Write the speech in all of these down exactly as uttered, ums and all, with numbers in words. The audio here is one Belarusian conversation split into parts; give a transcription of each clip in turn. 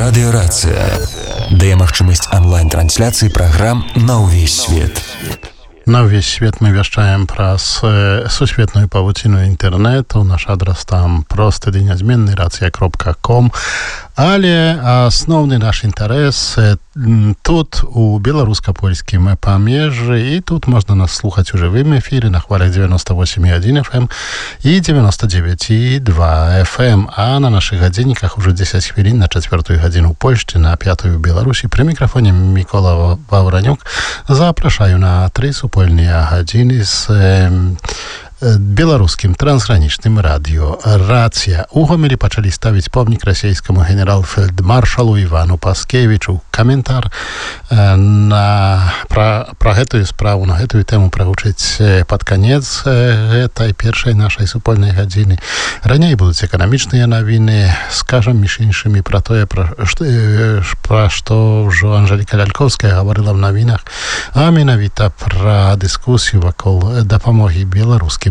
Радыёрацыя дае магчымасць онлайн-трансляцыі праграм на ўвесь свет. На ўвесь свет мы вяшчаем праз э, сусветную павуціну інтэрнэту. Наш адрас там просты ды нязменны рацыя кропка ком. Але асноўны наш інтарэс э, тут у беларуска-польскім памежжы, і тут можна нас слухаць у жывым эфіры на хвалях девяносто восемь и один эф эм і девяносто девять и два эф эм, а на наших гадзінніках уже десять хвілін на чацвёртую гадзіну ў Польшчы, на пятую ў Беларусі. Пры мікрафоне Мікола Ваўранюк. Запрашаю на тры супольныя гадзіны з э, беларускім трансгранічным радыё «Рацыя». У Гомелі пачалі ставіць помнік расійскаму генерал-фельдмаршалу Івану Паскевічу. Каментар э, на, пра, пра гэтую справу, на гэтую тэму прагучыць пад канец э, гэтай першай нашай супольнай гадзіны. Раней будуць эканамічныя навіны. Скажам, між іншымі, пра тое, пра, што, э, пра што ўжо Анжэліка Лялькоўская гаварыла в навінах, а менавіта пра дыскусію вакол дапамогі беларускім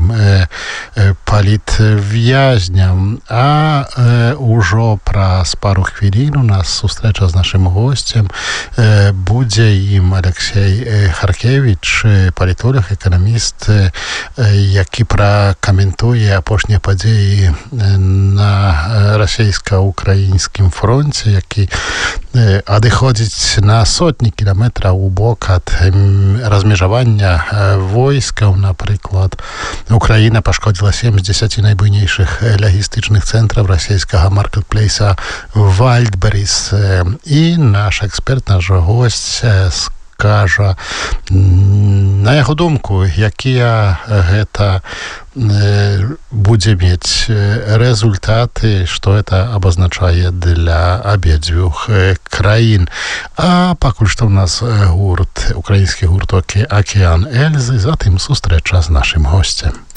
палітвязням. А э, ужо праз пару хвілін у нас сустрэча з нашым госцем. Э, будзе ім Алексей Харкевич, палітолог, эканаміст, э, які пракаментуе апошнія падзеі на расійска-украінскім фронце, які э, адыходзіць на сотні кіламетраў у бок ад э, размежавання э, войскаў, напрыклад. Украіна пашкодзіла сем з дзесяці найбуйнейшых лагістычных цэнтраў расійскага маркетплейса Вальдберріс. І наш эксперт, наш госць скажа, на яго думку, якія гэта будзе мець результаты, што это абазначае для абедзвюх краін. А пакуль што ў нас гурт, украінскі гурт «Океан Эльзы», затым сустрэча з нашым госцем.